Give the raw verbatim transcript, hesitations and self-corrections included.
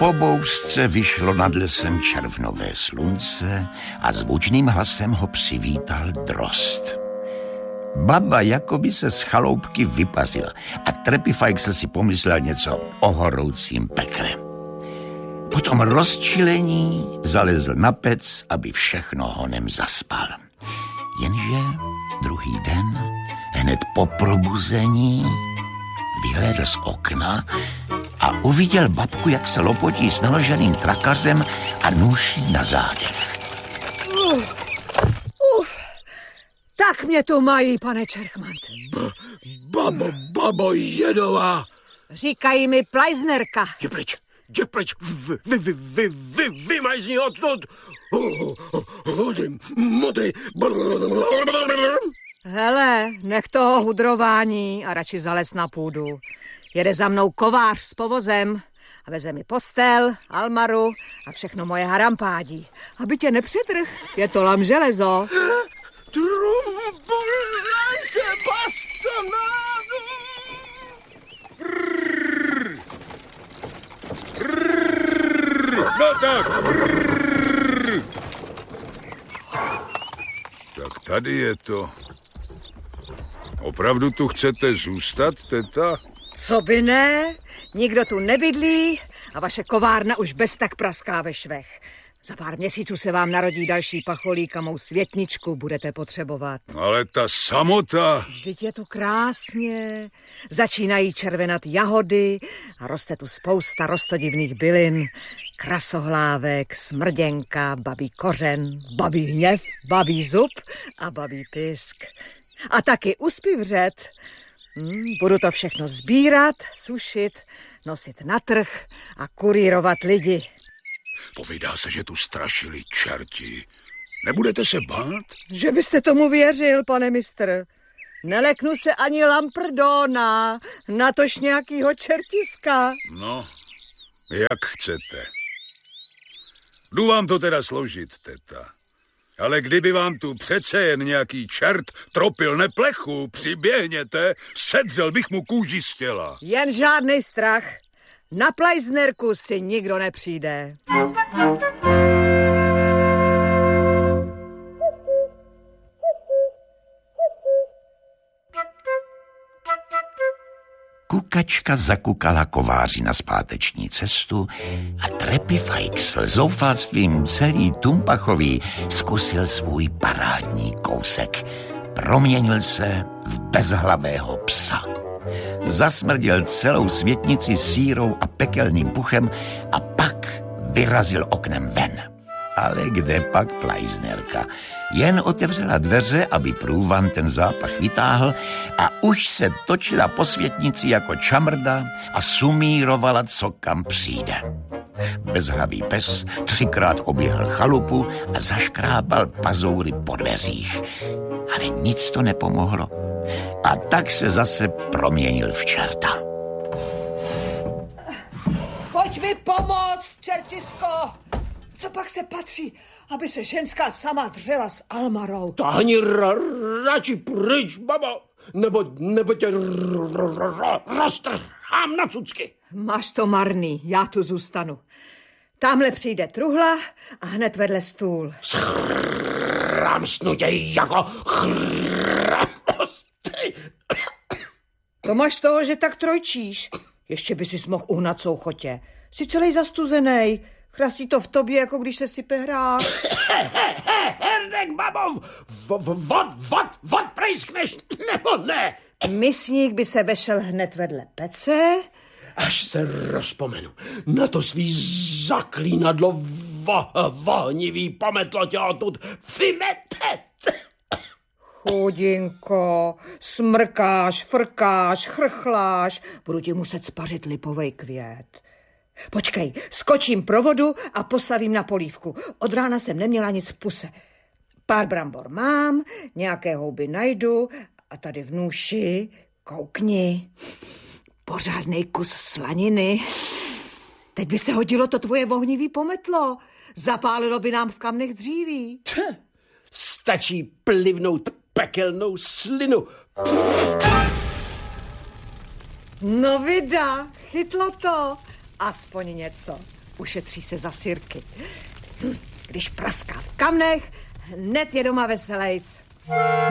Po bouřce vyšlo nad lesem červnové slunce a zvučným hlasem ho přivítal drost. Baba jakoby se z chaloupky vypařila a Trepifajksl si pomyslel něco o horoucím pekle. Potom rozčilení zalezl na pec, aby všechno honem zaspal. Jenže druhý den, hned po probuzení, vyhlédl z okna a uviděl babku, jak se lopotí s naloženým trakařem a nůší na zádech. Uf, uf, tak mě tu mají, pane Čerchmant. B- babo, babo Jedová. Říkají mi Plajznerka. Jdi pryč, jdi pryč, vy, vy, vy, vy, vy, vymajzni odtud. Hodry, modry. Hele, nech toho hudrování a radši zalez na půdu. Jede za mnou kovář s povozem a veze mi postel, almaru a všechno moje harampádí. Aby tě nepřetrh, je to lam železo. Trumpulejte, bastonádu! No tak. Tak tady je to. Opravdu tu chcete zůstat, teta? Co by ne? Nikdo tu nebydlí a vaše kovárna už bez tak praská ve švech. Za pár měsíců se vám narodí další pacholík a mou světničku budete potřebovat. Ale ta samota... Vždyť je tu krásně. Začínají červenat jahody a roste tu spousta rostodivných bylin. Krasohlávek, smrděnka, babí kořen, babí hněv, babí zub a babí pisk. A taky uspivřet. Hmm, budu to všechno sbírat, sušit, nosit na trh a kurírovat lidi. Povídá se, že tu strašili čerti. Nebudete se bát? Že byste tomu věřil, pane mistr. Neleknu se ani lamprdona, natož nějakýho čertiska. No, jak chcete. Jdu vám to teda sloužit, teta. Ale kdyby vám tu přece jen nějaký čert tropil neplechu, přiběhněte, sedřel bych mu kůži z těla. Jen žádný strach. Na Plajznerku si nikdo nepřijde. Kukačka zakukala kováři na zpáteční cestu a Trepifajksl zoufalstvím celý tumpachový zkusil svůj parádní kousek. Proměnil se v bezhlavého psa. Zasmrděl celou světnici sírou a pekelným puchem a pak vyrazil oknem ven. Ale kde pak Plajznerka? Jen otevřela dveře, aby průvan ten zápach vytáhl a už se točila po světnici jako čamrda a sumírovala, co kam přijde. Bezhlavý pes třikrát oběhl chalupu a zaškrábal pazoury po dveřích. Ale nic to nepomohlo. A tak se zase proměnil v čerta. Pojď mi pomoct, čertisko! Co pak se patří, aby se ženská sama dřela s Almarou? Táhni ra- radši pryč, babo, nebo, nebo tě roztrhám na cucky. Máš to marný, já tu zůstanu. Tamhle přijde truhla a hned vedle stůl. Schrámsnu tě jako chrámosty. To máš z toho, že tak trojčíš. Ještě by si mohl uhnat souchotě. Jsi celý zastuzenej. Chrastí to v tobě, jako když se sype hrách. Herdek, babo, vod, vod, vod prejskneš, nebo ne? Misník by se vešel hned vedle pece. Až se rozpomenu na to svý zaklínadlo vo, vohnivý pometlo tě odtud vymetet. Chudinko, smrkáš, frkáš, chrchláš. Budu ti muset spařit lipovej květ. Počkej, skočím pro vodu a postavím na polívku. Od rána jsem neměla nic v puse. Pár brambor mám, nějaké houby najdu a tady v nůši, koukni, pořádnej kus slaniny. Teď by se hodilo to tvoje vohnivý pometlo. Zapálilo by nám v kamnech dříví. Stačí plivnout pekelnou slinu. No vida, chytlo to. Aspoň něco. ušetří se za sirky. Když praská v kamnech, hned je doma veselejc.